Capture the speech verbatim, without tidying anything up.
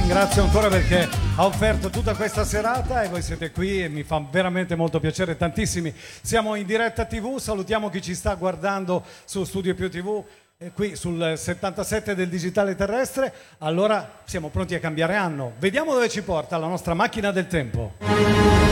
ringrazio ancora perché ha offerto tutta questa serata e voi siete qui e mi fa veramente molto piacere, tantissimi. Siamo in diretta tivù, salutiamo chi ci sta guardando su Studio Più tivù, eh, qui sul settantasette del digitale terrestre. Allora siamo pronti a cambiare anno. Vediamo dove ci porta la nostra macchina del tempo.